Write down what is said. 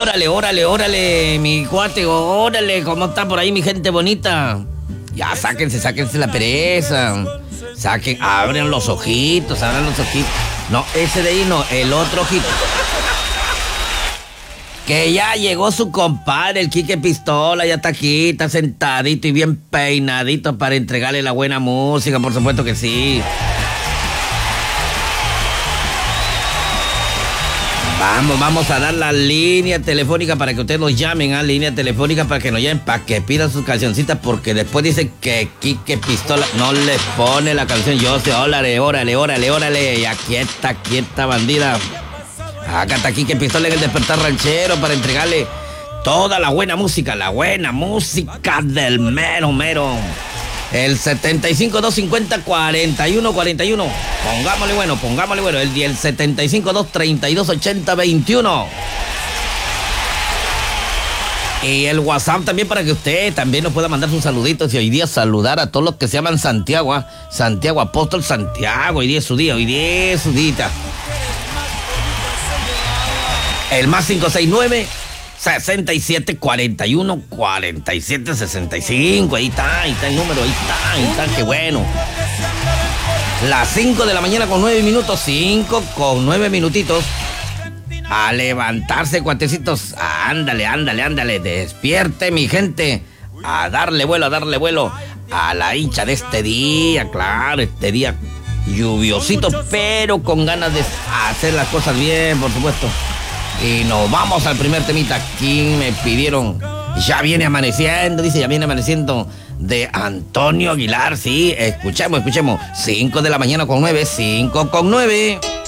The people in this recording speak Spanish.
Órale, mi cuate, órale, ¿cómo está por ahí mi gente bonita? Ya, sáquense la pereza. Abran los ojitos. No, ese de ahí no, el otro ojito. Que ya llegó su compadre, el Quique Pistola, ya está aquí, está sentadito y bien peinadito para entregarle la buena música, por supuesto que sí. Vamos a dar la línea telefónica para que ustedes nos llamen, línea telefónica para que nos llamen, para que pidan sus cancioncitas, porque después dicen que Quique Pistola no les pone la canción. Yo sé, órale, y aquí está bandida. Acá está Quique Pistola en el Despertar Ranchero para entregarle toda la buena música del mero. El 75-250-4141. Pongámosle bueno. El 75-232-8021. Y el WhatsApp también para que usted también nos pueda mandar sus saluditos. Y hoy día saludar a todos los que se llaman Santiago. Santiago, Apóstol Santiago. Hoy día es su día. El más 569-6741-4765. Ahí está el número, ahí está, qué bueno. Las 5 de la mañana con 9 minutos, 5 con 9 minutitos. A levantarse, cuatecitos. Ándale, despierte mi gente. A darle vuelo a la hincha de este día, claro, este día lluviosito, pero con ganas de hacer las cosas bien, por supuesto. Y nos vamos al primer temita. Aquí me pidieron Ya viene amaneciendo, dice, de Antonio Aguilar. Sí, escuchemos. 5 de la mañana con 9, 5 con 9.